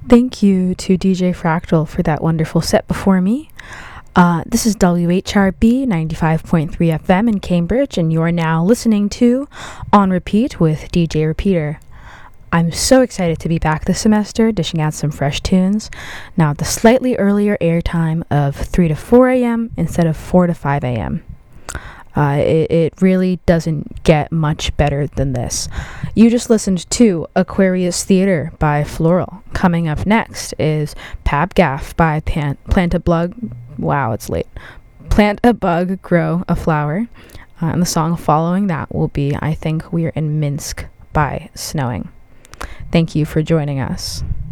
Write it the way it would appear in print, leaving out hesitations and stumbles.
Thank you to DJ Fractal for that wonderful set before me. This is WHRB 95.3 FM in Cambridge, and you are now listening to On Repeat with DJ Repeater. I'm so excited to be back this semester, dishing out some fresh tunes, now at the slightly earlier airtime of 3 to 4 a.m. instead of 4 to 5 a.m. It really doesn't get much better than this. You just listened to Aquarius Theater by Floral. Coming up next is Pab Gaff by Plant a Bug. Wow, it's late. Plant a Bug, Grow a Flower. And the song following that will be I Think We're in Minsk by Snowing. Thank you for joining us.